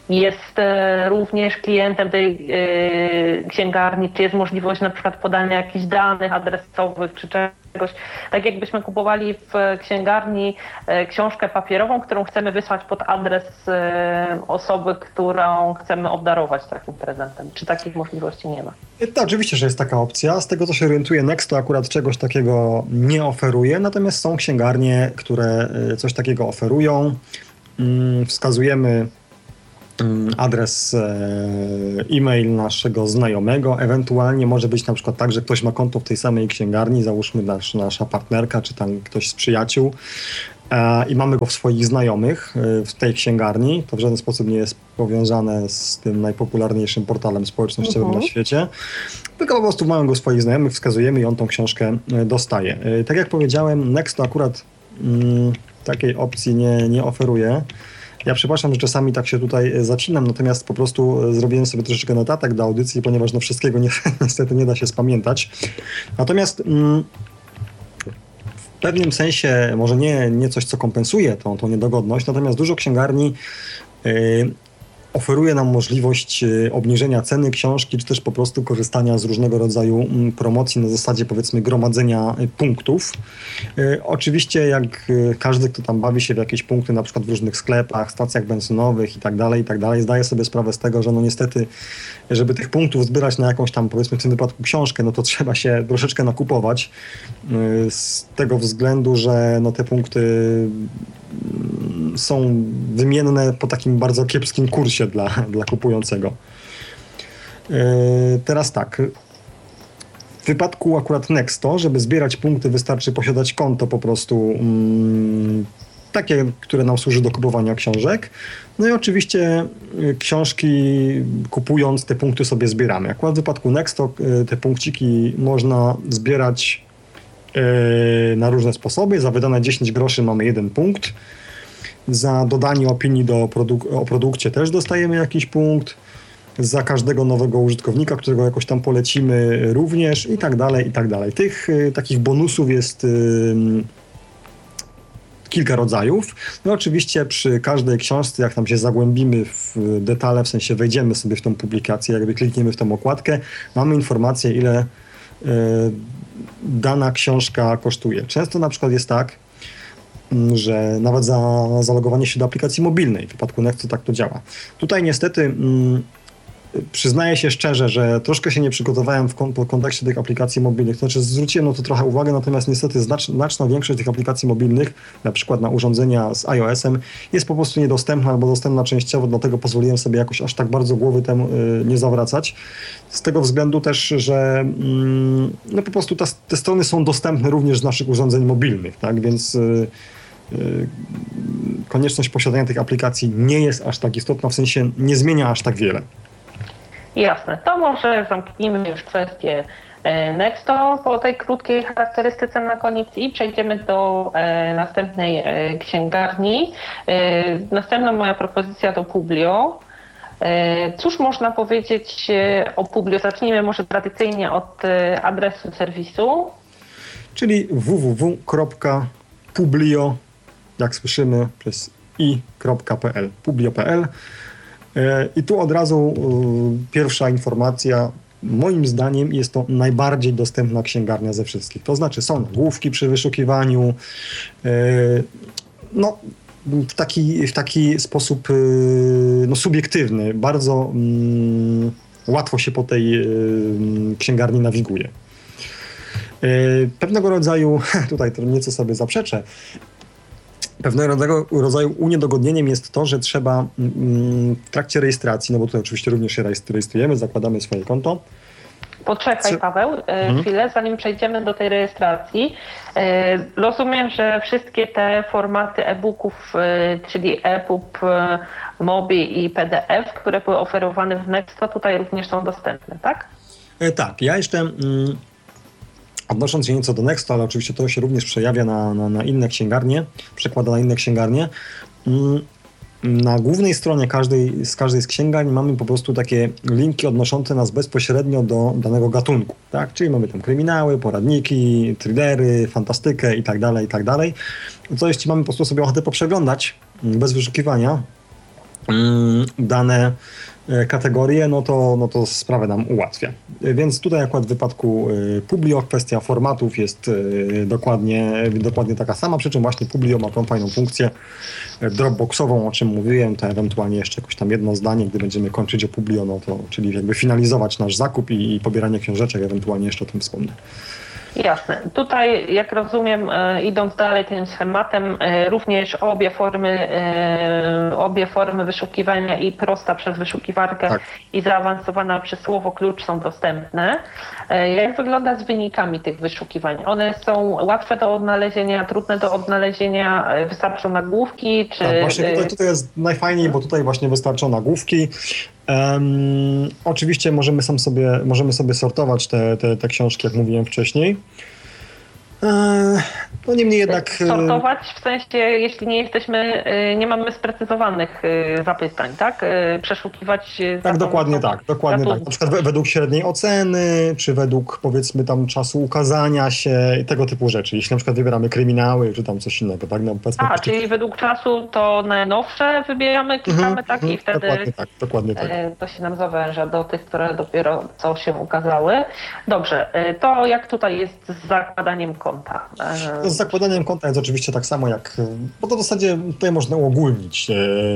jest również klientem tej księgarni, czy jest możliwość na przykład podania jakichś danych adresowych czy czegoś. Tak jakbyśmy kupowali w księgarni książkę papierową, którą chcemy wysłać pod adres osoby, którą chcemy obdarować takim prezentem. Czy takich możliwości nie ma? To oczywiście, że jest taka opcja. Z tego, co się orientuję, Nexto akurat czegoś takiego nie oferuje, natomiast są księgarnie, które coś takiego oferują. Wskazujemy adres e-mail naszego znajomego, ewentualnie może być na przykład tak, że ktoś ma konto w tej samej księgarni, załóżmy nasz, nasza partnerka, czy tam ktoś z przyjaciół e, i mamy go w swoich znajomych e, w tej księgarni, to w żaden sposób nie jest powiązane z tym najpopularniejszym portalem społecznościowym uh-huh. na świecie, tylko po prostu mamy go w swoich znajomych, wskazujemy i on tą książkę e, dostaje. E, tak jak powiedziałem, Nexto akurat mm, takiej opcji nie, nie oferuje. Ja przepraszam, że czasami tak się tutaj zacinam, natomiast po prostu zrobiłem sobie troszeczkę notatek do audycji, ponieważ no wszystkiego nie, niestety nie da się spamiętać. Natomiast mm, w pewnym sensie, może nie, nie coś, co kompensuje tą, tą niedogodność, natomiast dużo księgarni yy, oferuje nam możliwość obniżenia ceny książki, czy też po prostu korzystania z różnego rodzaju promocji na zasadzie, powiedzmy, gromadzenia punktów. Oczywiście jak każdy, kto tam bawi się w jakieś punkty, na przykład w różnych sklepach, stacjach benzynowych i tak dalej, i tak dalej, zdaje sobie sprawę z tego, że no niestety, żeby tych punktów zbierać na jakąś tam, powiedzmy w tym wypadku książkę, no to trzeba się troszeczkę nakupować z tego względu, że no te punkty są wymienne po takim bardzo kiepskim kursie dla, dla kupującego. Yy, teraz tak. W wypadku akurat Nexto, żeby zbierać punkty, wystarczy posiadać konto po prostu mm, takie, które nam służy do kupowania książek. No i oczywiście książki kupując te punkty sobie zbieramy. Akurat w wypadku Nexto te punkciki można zbierać yy, na różne sposoby. Za wydane dziesięć groszy mamy jeden punkt. Za dodanie opinii do produk- o produkcie też dostajemy jakiś punkt. Za każdego nowego użytkownika, którego jakoś tam polecimy również i tak dalej, i tak dalej. Tych y, takich bonusów jest y, kilka rodzajów. No oczywiście przy każdej książce, jak tam się zagłębimy w detale, w sensie wejdziemy sobie w tą publikację, jakby klikniemy w tą okładkę, mamy informację, ile y, dana książka kosztuje. Często na przykład jest tak, że nawet za zalogowanie się do aplikacji mobilnej, w przypadku Nexto tak to działa. Tutaj niestety mm, przyznaję się szczerze, że troszkę się nie przygotowałem w kon- w kontekście tych aplikacji mobilnych, to znaczy zwróciłem na to trochę uwagę, natomiast niestety znacz- znaczna większość tych aplikacji mobilnych, na przykład na urządzenia z iOS-em, jest po prostu niedostępna albo dostępna częściowo, dlatego pozwoliłem sobie jakoś aż tak bardzo głowy temu y, nie zawracać. Z tego względu też, że mm, no po prostu ta, te strony są dostępne również z naszych urządzeń mobilnych, tak, więc y, konieczność posiadania tych aplikacji nie jest aż tak istotna, w sensie nie zmienia aż tak wiele. Jasne. To może zamknijmy już kwestię Nexto po tej krótkiej charakterystyce na koniec i przejdziemy do e, następnej e, księgarni. E, następna moja propozycja to Publio. E, cóż można powiedzieć o Publio? Zacznijmy może tradycyjnie od e, adresu serwisu. Czyli w w w kropka publio, jak słyszymy, przez i kropka p l, publio kropka p l. I tu od razu y, pierwsza informacja. Moim zdaniem jest to najbardziej dostępna księgarnia ze wszystkich. To znaczy są nagłówki przy wyszukiwaniu. Y, no, w taki, w taki sposób y, no, subiektywny. Bardzo y, łatwo się po tej y, księgarni nawiguje. Y, pewnego rodzaju, tutaj to nieco sobie zaprzeczę, pewnego rodzaju uniedogodnieniem jest to, że trzeba w trakcie rejestracji, no bo tutaj oczywiście również się rejestrujemy, zakładamy swoje konto. Poczekaj, Paweł, hmm. chwilę, zanim przejdziemy do tej rejestracji. Rozumiem, że wszystkie te formaty e-booków, czyli EPUB, MOBI i P D F, które były oferowane w Nexto, tutaj również są dostępne, tak? Tak, ja jeszcze... Mm, Odnosząc się nieco do Nexto, ale oczywiście to się również przejawia na, na, na inne księgarnie, przekłada na inne księgarnie. Na głównej stronie każdej, z każdej z księgarni mamy po prostu takie linki odnoszące nas bezpośrednio do danego gatunku, tak? Czyli mamy tam kryminały, poradniki, thrillery, fantastykę i tak dalej, i tak dalej. Co jeśli mamy po prostu sobie ochotę poprzeglądać bez wyszukiwania, dane kategorie, no to, no to sprawę nam ułatwia. Więc tutaj akurat w wypadku Publio kwestia formatów jest dokładnie, dokładnie taka sama, przy czym właśnie Publio ma tą fajną funkcję dropboxową, o czym mówiłem, to ewentualnie jeszcze jakoś tam jedno zdanie, gdy będziemy kończyć o Publio, no to czyli jakby finalizować nasz zakup i, i pobieranie książeczek, ewentualnie jeszcze o tym wspomnę. Jasne. Tutaj, jak rozumiem, idąc dalej tym schematem, również obie formy, obie formy wyszukiwania, i prosta przez wyszukiwarkę, tak, i zaawansowana przez słowo klucz, są dostępne. Jak wygląda z wynikami tych wyszukiwań? One są łatwe do odnalezienia, trudne do odnalezienia, wystarczą nagłówki? Czy... Tak, właśnie tutaj, tutaj jest najfajniej, bo tutaj właśnie wystarczą nagłówki. Um, oczywiście możemy sam sobie, możemy sobie sortować te, te, te książki, jak mówiłem wcześniej. Eee, no niemniej jednak... Sortować w sensie, jeśli nie jesteśmy, nie mamy sprecyzowanych zapytań, tak? Przeszukiwać... Tak, dokładnie tak, dokładnie tak. Na przykład według średniej oceny, czy według, powiedzmy, tam czasu ukazania się i tego typu rzeczy. Jeśli na przykład wybieramy kryminały, czy tam coś innego, tak? No, A, czy... czyli według czasu to najnowsze wybieramy, klikamy, mm-hmm, tak? I wtedy dokładnie tak, dokładnie tak. To się nam zawęża do tych, które dopiero co się ukazały. Dobrze, to jak tutaj jest z zakładaniem konta? Z zakładaniem konta jest oczywiście tak samo jak, bo to w zasadzie tutaj można uogólnić.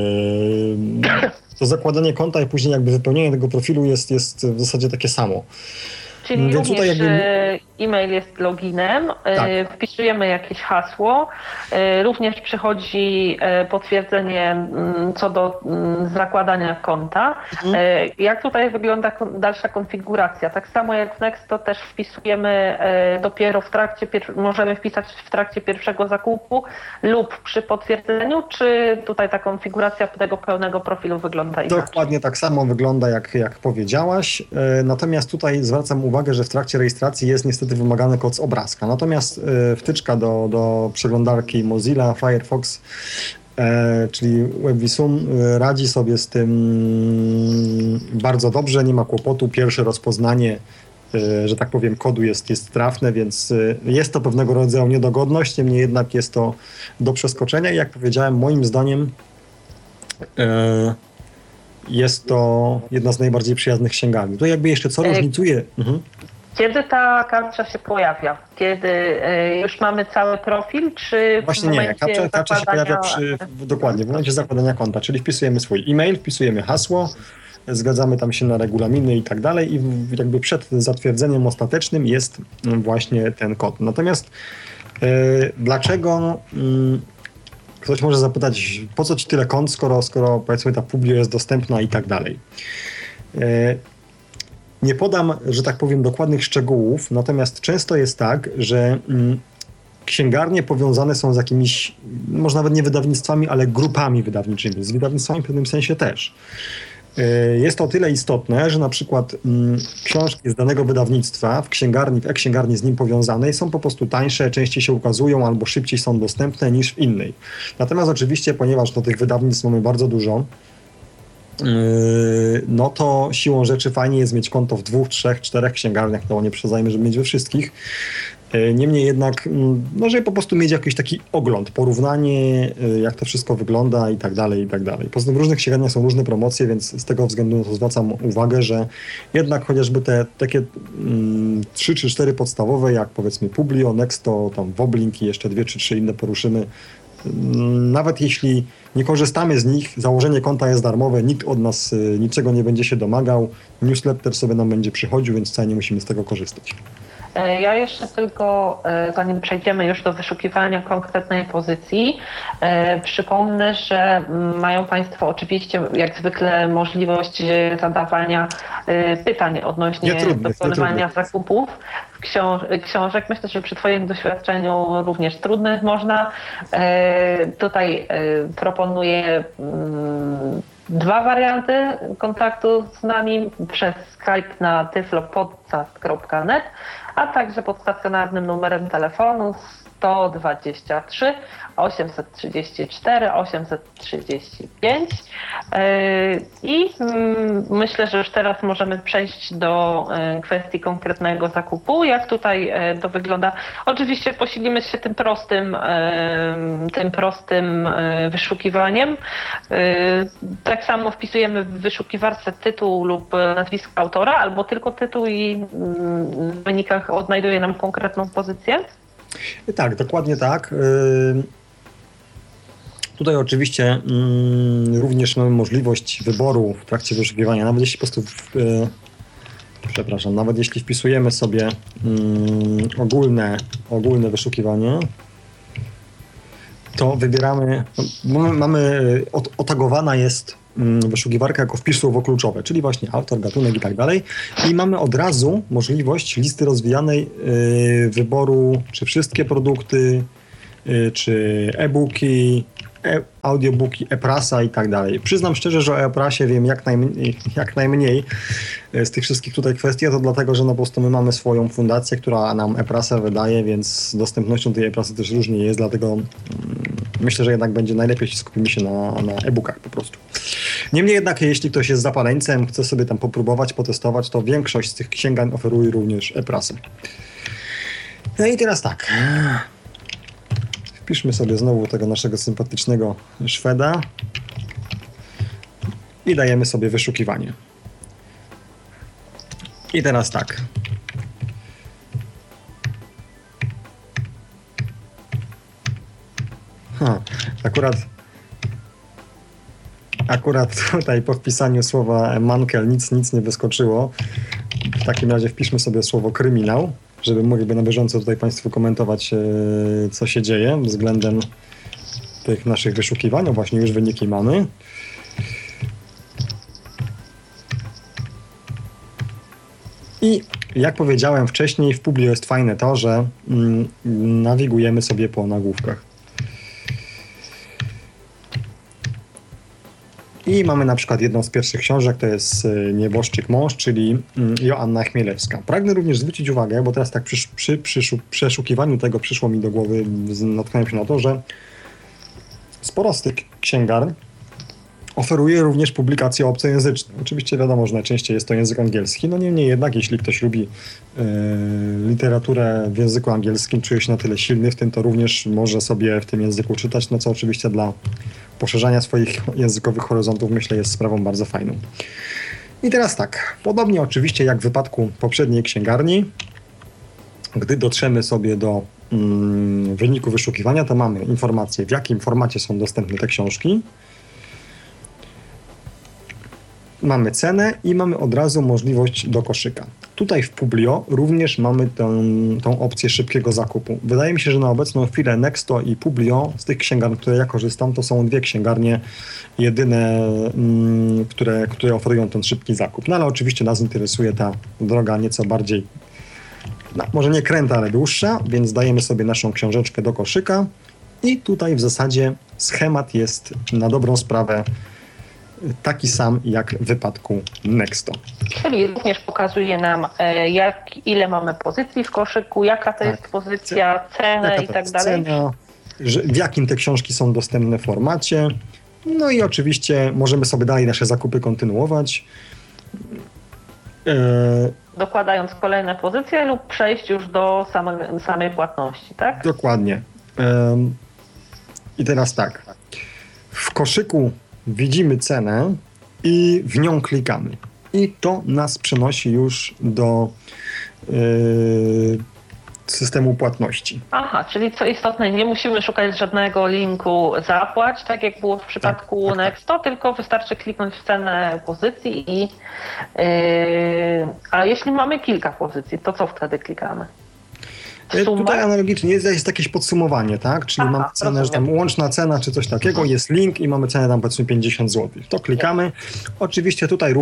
To zakładanie konta i później jakby wypełnienie tego profilu jest, jest w zasadzie takie samo. Czyli Więc również jakby... e-mail jest loginem, tak. Wpisujemy jakieś hasło, również przychodzi potwierdzenie co do zakładania konta. Mhm. Jak tutaj wygląda dalsza konfiguracja? Tak samo jak w Nexto też wpisujemy dopiero w trakcie, możemy wpisać w trakcie pierwszego zakupu lub przy potwierdzeniu, czy tutaj ta konfiguracja tego pełnego profilu wygląda inaczej? Dokładnie tak samo wygląda, jak, jak powiedziałaś. Natomiast tutaj zwracam uwagę, że w trakcie rejestracji jest niestety wymagany kod z obrazka. Natomiast wtyczka do, do przeglądarki Mozilla Firefox, e, czyli WebVisum, radzi sobie z tym bardzo dobrze, nie ma kłopotu. Pierwsze rozpoznanie, e, że tak powiem, kodu jest, jest trafne, więc jest to pewnego rodzaju niedogodność, niemniej jednak jest to do przeskoczenia i jak powiedziałem, moim zdaniem e, jest to jedna z najbardziej przyjaznych księgarni. To jakby jeszcze co różnicuje... Mhm. Kiedy ta kapcza się pojawia? Kiedy już mamy cały profil, czy Właśnie w nie, kapcza, kapcza się pojawia przy, dokładnie, w momencie zakładania konta, czyli wpisujemy swój e-mail, wpisujemy hasło, zgadzamy tam się na regulaminy i tak dalej i jakby przed zatwierdzeniem ostatecznym jest właśnie ten kod. Natomiast yy, dlaczego... Yy, Ktoś może zapytać, po co ci tyle kont, skoro, skoro powiedzmy ta Publio jest dostępna i tak dalej. Nie podam, że tak powiem, dokładnych szczegółów, natomiast często jest tak, że księgarnie powiązane są z jakimiś, może nawet nie wydawnictwami, ale grupami wydawniczymi, z wydawnictwami w pewnym sensie też. Jest to o tyle istotne, że na przykład mm, książki z danego wydawnictwa w księgarni, w e-księgarni z nim powiązanej są po prostu tańsze, częściej się ukazują albo szybciej są dostępne niż w innej. Natomiast oczywiście, ponieważ do tych wydawnictw mamy bardzo dużo, yy, no to siłą rzeczy fajnie jest mieć konto w dwóch, trzech, czterech księgarniach, no nie przesadzajmy, żeby mieć we wszystkich. Niemniej jednak, no, żeby po prostu mieć jakiś taki ogląd, porównanie, jak to wszystko wygląda i tak dalej, i tak dalej. Poza tym w różnych księgarniach są różne promocje, więc z tego względu no to zwracam uwagę, że jednak chociażby te takie mm, trzy czy cztery podstawowe, jak powiedzmy Publio, Nexto, tam Woblink i jeszcze dwie czy trzy inne poruszymy, nawet jeśli nie korzystamy z nich, założenie konta jest darmowe, nikt od nas niczego nie będzie się domagał, newsletter sobie nam będzie przychodził, więc wcale nie musimy z tego korzystać. Ja jeszcze tylko, zanim przejdziemy już do wyszukiwania konkretnej pozycji, przypomnę, że mają Państwo oczywiście jak zwykle możliwość zadawania pytań odnośnie dokonywania zakupów książek. Myślę, że przy Twoim doświadczeniu również trudnych można. Tutaj proponuję dwa warianty kontaktu z nami przez Skype na tyflopodcast kropka net, a także pod stacjonarnym numerem telefonu sto dwadzieścia trzy, osiemset trzydzieści cztery, osiemset trzydzieści pięć i myślę, że już teraz możemy przejść do kwestii konkretnego zakupu. Jak tutaj to wygląda? Oczywiście posilimy się tym prostym, tym prostym wyszukiwaniem. Tak samo wpisujemy w wyszukiwarce tytuł lub nazwisko autora, albo tylko tytuł i w wynikach odnajduje nam konkretną pozycję? Tak, dokładnie tak. Tutaj oczywiście mm, również mamy możliwość wyboru w trakcie wyszukiwania, nawet jeśli po prostu, w, e, przepraszam, nawet jeśli wpisujemy sobie mm, ogólne, ogólne wyszukiwanie, to wybieramy, mamy, mamy otagowana jest wyszukiwarka jako wpis słowo kluczowe, czyli właśnie autor, gatunek i tak dalej. I mamy od razu możliwość listy rozwijanej y, wyboru, czy wszystkie produkty, y, czy e-booki, e audiobooki, e-prasa i tak dalej. Przyznam szczerze, że o e-prasie wiem jak najmniej, jak najmniej z tych wszystkich tutaj kwestii, to dlatego, że no po prostu my mamy swoją fundację, która nam e-prasę wydaje, więc z dostępnością tej e-prasy też różnie jest, dlatego mm, myślę, że jednak będzie najlepiej, jeśli skupimy się na, na e-bookach po prostu. Niemniej jednak, jeśli ktoś jest zapaleńcem, chce sobie tam popróbować, potestować, to większość z tych księgarni oferuje również e-prasę. No i teraz tak. Wpiszmy sobie znowu tego naszego sympatycznego Szweda i dajemy sobie wyszukiwanie. I teraz tak. Ha, akurat akurat tutaj po wpisaniu słowa Mankel nic, nic nie wyskoczyło. W takim razie wpiszmy sobie słowo kryminał, żeby mogli na bieżąco tutaj Państwu komentować, co się dzieje względem tych naszych wyszukiwań. O, właśnie już wyniki mamy. I jak powiedziałem wcześniej, w Publio jest fajne to, że mm, nawigujemy sobie po nagłówkach. I mamy na przykład jedną z pierwszych książek, to jest Nieboszczyk mąż, czyli Joanna Chmielewska. Pragnę również zwrócić uwagę, bo teraz tak przy, przy, przy przeszukiwaniu tego przyszło mi do głowy, natknąłem się na to, że sporo z tych księgarni oferuje również publikacje obcojęzyczne. Oczywiście wiadomo, że najczęściej jest to język angielski, no niemniej jednak, jeśli ktoś lubi yy, literaturę w języku angielskim, czuje się na tyle silny w tym, to również może sobie w tym języku czytać, no co oczywiście dla poszerzania swoich językowych horyzontów, myślę, jest sprawą bardzo fajną. I teraz tak, podobnie oczywiście jak w wypadku poprzedniej księgarni, gdy dotrzemy sobie do mm, wyniku wyszukiwania, to mamy informację, w jakim formacie są dostępne te książki. Mamy cenę i mamy od razu możliwość do koszyka. Tutaj w Publio również mamy tę, tą opcję szybkiego zakupu. Wydaje mi się, że na obecną chwilę Nexto i Publio, z tych księgarni, które ja korzystam, to są dwie księgarnie jedyne, mm, które, które oferują ten szybki zakup. No ale oczywiście nas interesuje ta droga nieco bardziej, no, może nie kręta, ale dłuższa, więc dajemy sobie naszą książeczkę do koszyka i tutaj w zasadzie schemat jest na dobrą sprawę taki sam jak w wypadku Nexto. Czyli również pokazuje nam, jak, ile mamy pozycji w koszyku, jaka to tak. jest pozycja, cenę jaka i tak dalej. Cena, że w jakim te książki są dostępne formacie. No i oczywiście możemy sobie dalej nasze zakupy kontynuować. E... Dokładając kolejne pozycje lub przejść już do same, samej płatności, tak? Dokładnie. E... I teraz tak. W koszyku widzimy cenę i w nią klikamy. I to nas przenosi już do yy, systemu płatności. Aha, czyli co istotne, nie musimy szukać żadnego linku zapłać, tak jak było w przypadku tak, tak, Nexto, tak. Tylko wystarczy kliknąć w cenę pozycji i yy, a jeśli mamy kilka pozycji, to co wtedy klikamy? Sumę? Tutaj analogicznie jest, jest jakieś podsumowanie, tak? Czyli Aha, mamy cenę, że tam łączna cena czy coś takiego, jest link i mamy cenę tam powiedzmy pięćdziesiąt złotych. To klikamy. Oczywiście tutaj również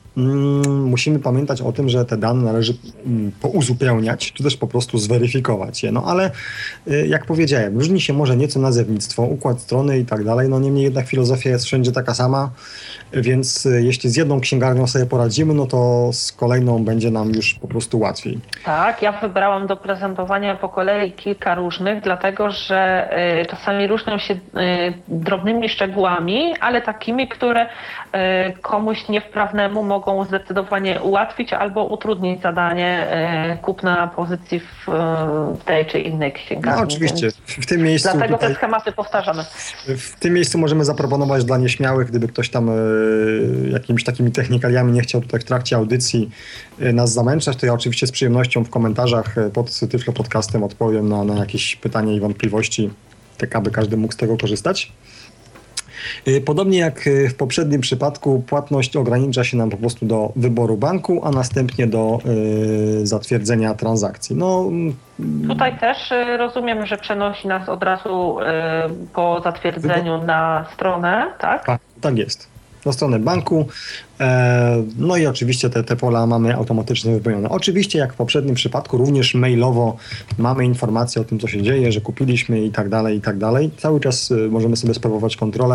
mm, musimy pamiętać o tym, że te dane należy mm, pouzupełniać, czy też po prostu zweryfikować je. No ale y, jak powiedziałem, różni się może nieco nazewnictwo, układ strony i tak dalej, no niemniej jednak filozofia jest wszędzie taka sama, więc y, jeśli z jedną księgarnią sobie poradzimy, no to z kolejną będzie nam już po prostu łatwiej. Tak, ja wybrałam do prezentowania po kolei kilka różnych, dlatego że y, czasami różnią się y, drobnymi szczegółami, ale takimi, które y, komuś niewprawnemu mogą zdecydowanie ułatwić albo utrudnić zadanie y, kupna pozycji w, w tej czy innej księgarni. No oczywiście, w tym miejscu... Dlatego tutaj, te schematy powtarzamy. w tym miejscu możemy zaproponować dla nieśmiałych, gdyby ktoś tam y, jakimiś takimi technikaliami nie chciał tutaj w trakcie audycji y, nas zamęczać, to ja oczywiście z przyjemnością w komentarzach pod Tyflo Podcastem odpowiem na, na jakieś pytania i wątpliwości, tak aby każdy mógł z tego korzystać. Podobnie jak w poprzednim przypadku, płatność ogranicza się nam po prostu do wyboru banku, a następnie do y, zatwierdzenia transakcji. No, tutaj też y, rozumiem, że przenosi nas od razu y, po zatwierdzeniu na stronę, tak? Tak, tak jest. Na stronę banku. E, no i oczywiście te, te pola mamy automatycznie wypełnione. Oczywiście jak w poprzednim przypadku również mailowo mamy informacje o tym, co się dzieje, że kupiliśmy i tak dalej, i tak dalej. Cały czas y, możemy sobie sprawować kontrolę.